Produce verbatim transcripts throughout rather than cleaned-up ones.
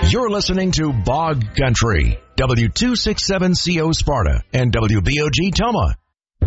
You're listening to Bog Country, W two sixty-seven C O Sparta and W B O G Toma.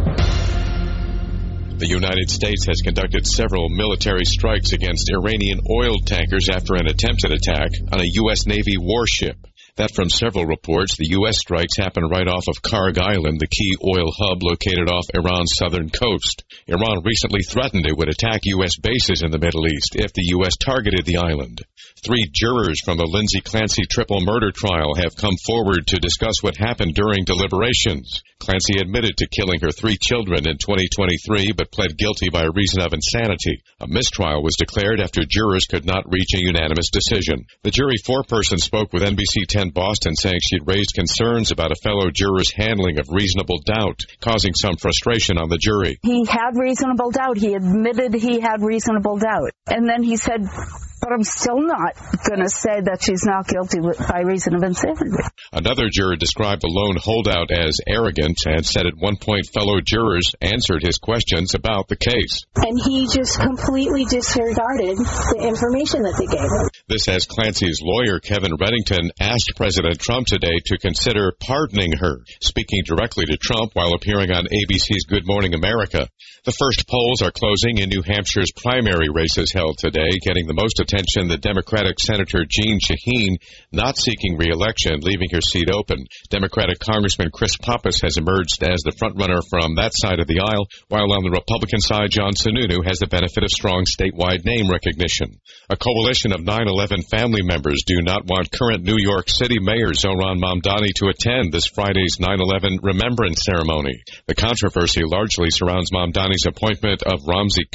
The United States has conducted several military strikes against Iranian oil tankers after an attempted attack on a U S Navy warship. That from several reports, the U S strikes happened right off of Karg Island, the key oil hub located off Iran's southern coast. Iran recently threatened it would attack U S bases in the Middle East if the U S targeted the island. Three jurors from the Lindsay Clancy triple murder trial have come forward to discuss what happened during deliberations. Clancy admitted to killing her three children in twenty twenty-three, but pled guilty by reason of insanity. A mistrial was declared after jurors could not reach a unanimous decision. The jury foreperson spoke with N B C ten Boston, saying she'd raised concerns about a fellow juror's handling of reasonable doubt, causing some frustration on the jury. He had reasonable doubt. He admitted he had reasonable doubt. And then he said, but I'm still not going to say that she's not guilty by reason of insanity. Another juror described the lone holdout as arrogant and said at one point fellow jurors answered his questions about the case. And he just completely disregarded the information that they gave him. This as Clancy's lawyer, Kevin Reddington, asked President Trump today to consider pardoning her, speaking directly to Trump while appearing on A B C's Good Morning America. The first polls are closing in New Hampshire's primary races held today, getting the most attention the Democratic Senator Jeanne Shaheen, not seeking re-election, leaving her seat open. Democratic Congressman Chris Pappas has emerged as the frontrunner from that side of the aisle, while on the Republican side, John Sununu has the benefit of strong statewide name recognition. A coalition of nine eleven family members do not want current New York City Mayor Zohran Mamdani to attend this Friday's nine eleven remembrance ceremony. The controversy largely surrounds Mamdani's appointment of Ramzi